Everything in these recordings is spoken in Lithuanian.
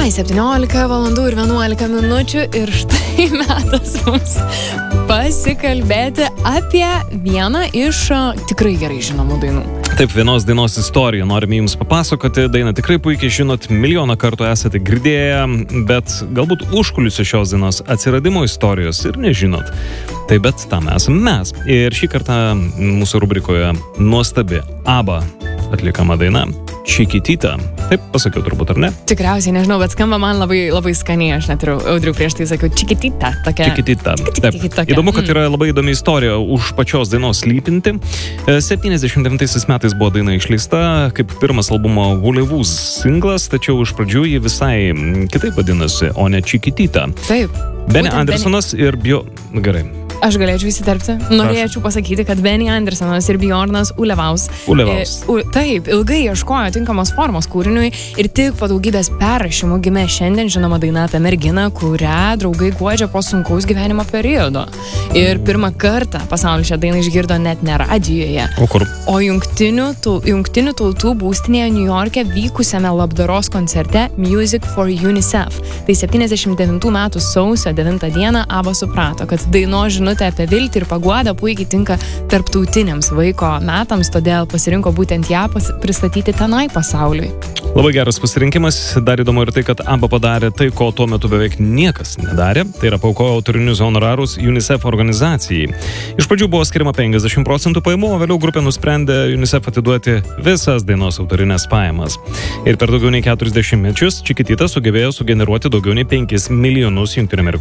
17 valandų ir 11 minučių ir štai metas mums pasikalbėti apie vieną iš tikrai gerai žinomų dainų. Taip, vienos dainos istoriją norime jums papasakoti. Dainą tikrai puikiai žinot, milijoną kartų esate girdėję, bet galbūt užkulisių šios dainos atsiradimo istorijos ir nežinot. Tai bet tam esame mes. Ir šį kartą mūsų rubrikoje nuostabi ABBA atliekama daina Chiquitita. Taip pasakiau turbūt, ar ne? Tikriausiai, nežinau, bet skamba man labai, labai skaniai. Aš net ir Audriu prieš tai sakiau Chiquitita. Chiquitita. Taip. Įdomu, kad yra labai įdomi istorija už pačios dainos slypinti. 79 metais buvo daina išleista kaip pirmas albumo Voulez-Vous singlas, tačiau iš pradžių ji visai kitaip vadinasi, o ne Chiquitita. Taip. Benny Andersonas ir Gerai. Aš galėčiau įsiterpti. Norėčiau pasakyti, kad Benny Andersonas ir Bjornas Ulvaeus. Taip, ilgai ieškojo tinkamos formos kūriniui ir tik po daugybės perrašymų gimė šiandien žinoma daina apie merginą, kurią draugai guodžia po sunkaus gyvenimo periodo. Ir pirmą kartą pasaulį šią dainą išgirdo net ne radijoje. O kur? O jungtinių tautų būstinėje New York'e vykusiame labdaros koncerte Music for UNICEF. Tai 79 metų sausio 9 dieną ABBA suprato, kad dainos žinutė apie viltį ir paguodą puikiai tinka tarptautiniams vaiko metams, todėl pasirinko būtent ją pristatyti tenai pasauliui. Labai geras pasirinkimas. Dar įdomu ir tai, kad ABBA padarė tai, ko tuo metu beveik niekas nedarė. Tai yra paaukojo autorinius honorarus UNICEF organizacijai. Iš pradžių buvo skiriama 50% pajamų, o vėliau grupė nusprendė UNICEF atiduoti visas dainos autorinės pajamas. Ir per daugiau nei 40 mečius Chiquitita sugebėjo sugeneruoti daugiau nei 5 milijonus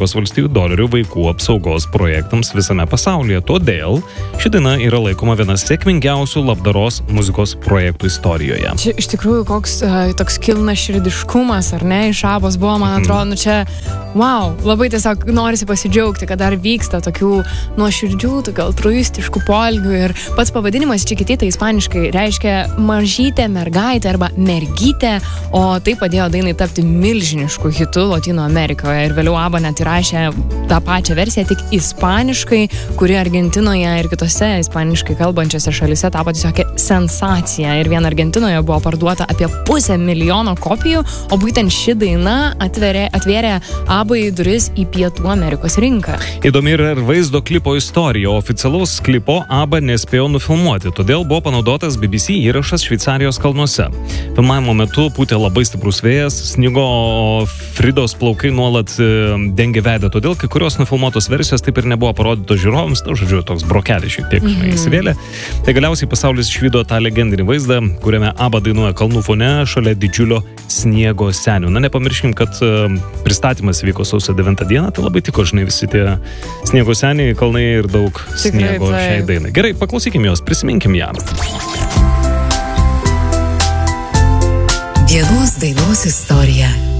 JAV vaikų apsaugos projektams visame pasaulyje. Todėl ši daina yra laikoma viena sėkmingiausių labdaros muzikos projektų istorijoje. Čia iš tikrųjų koks toks kilnaširdiškumas, ar ne, iš ABBOS buvo, man atrodo, čia, wow, labai tiesiog norisi pasidžiaugti, kad dar vyksta tokių nuoširdžių, tokių altruistiškų poelgių ir pats pavadinimas Chiquitita ispaniškai reiškia mažytė mergaitė arba mergytė, o tai padėjo dainai tapti milžinišku hitu Latino Amerikoje ir vėliau ABBA net įrašė tą pačią versiją tik ispaniškai, kuri Argentinoje ir kitose ispaniškai kalbančiose šalyse tapo tiesiog sensacija ir vien Argentinoje buvo parduota apie 500 000 kopijų, o būtent ši daina atvėrė ABBA duris į Pietų Amerikos rinką. Įdomi yra ir vaizdo klipo istorija. Oficialaus klipo ABBA nespėjo nufilmuoti, todėl buvo panaudotas BBC įrašas Šveicarijos kalnuose. Filmavimo metu pūtė labai stiprus vėjas, snigo, Fridos plaukai nuolat dengė veidą, todėl kai kurios nufilmuotos versijos taip ir nebuvo parodytos žiūrovams, žodžiu, toks brokelis šiek tiek įsivėlė. Tai galiausiai pasaulis išvydo tą legendinį vaizdą, kuriame ABBA dainuoja kalnų fone šalia didžiulio sniego senių. Na, nepamirškim, kad pristatymas vyko sausio 9 dieną, tai labai tiko, žinai, visi tie sniego seniai, kalnai ir daug sniego šiai dainai. Gerai, paklausykim jos, prisiminkim ją. Vienos dainos istorija.